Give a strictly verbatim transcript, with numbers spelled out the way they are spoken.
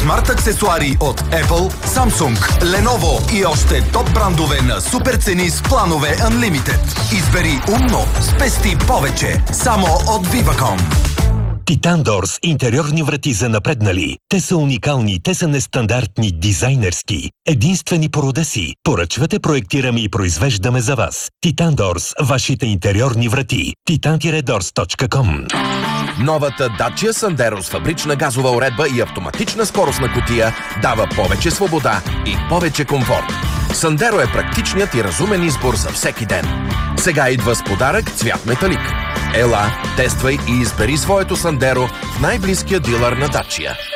смарт аксесуари от Apple, Samsung, Lenovo и още топ брандове на супер цени с планове Unlimited. Избери умно, спести повече. Само от Viva.com. Titan Doors – интериорни врати за напреднали. Те са уникални, те са нестандартни, дизайнерски. Единствени по рода си. Поръчвате, проектираме и произвеждаме за вас. Titan Doors – вашите интериорни врати. титан дорс точка ком. Новата Dacia Sandero с фабрична газова уредба и автоматична скоростна кутия дава повече свобода и повече комфорт. Sandero е практичният и разумен избор за всеки ден. Сега идва с подарък цвят металик. Ела, тествай и избери своето Sandero в най-близкия дилър на Dacia.